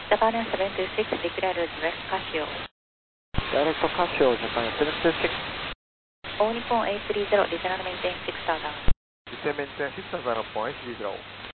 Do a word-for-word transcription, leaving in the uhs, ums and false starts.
Japan seven two six, declare direct Casio. Direct Casio, Japan seven two six. All Nippon eight three zero, return maintain six star down. Return maintain six star down point three zero.